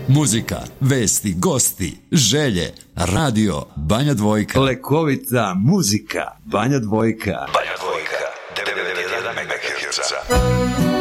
Muzika, vesti, gosti, želje, radio Banja Dvojka. Lekovita muzika Banja Dvojka. Banja Dvojka, 91 MHz.